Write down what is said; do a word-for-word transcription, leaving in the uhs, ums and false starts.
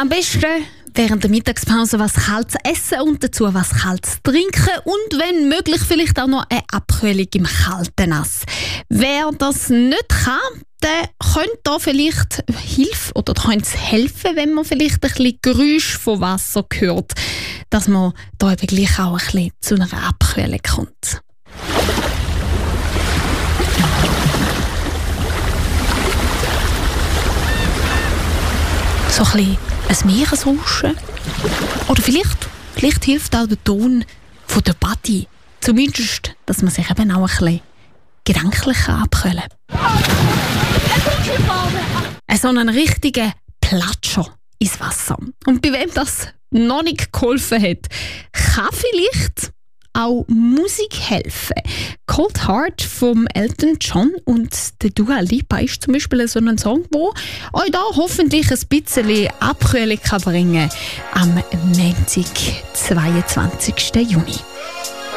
Am besten während der Mittagspause was Kaltes essen und dazu was Kaltes trinken und wenn möglich vielleicht auch noch eine Abkühlung im kalten Nass. Wer das nicht kann, der könnte da vielleicht Hilfe oder könnte es helfen, wenn man vielleicht ein bisschen Geräusch von Wasser hört, dass man da eben gleich auch ein bisschen zu einer Abkühlung kommt. So ein bisschen ein Meeresrauschen. Oder vielleicht, vielleicht hilft auch der Ton von der Party. Zumindest, dass man sich eben auch ein bisschen gedanklich abkühlen kann. So einen richtigen Platscher ins Wasser. Und bei wem das noch nicht geholfen hat, kann vielleicht auch Musik helfen. Cold Heart vom Elton John und der Dua Lipa ist zum Beispiel so ein Song, der euch da hoffentlich ein bisschen Abkühlung bringen kann am Montag, zweiundzwanzigsten Juni.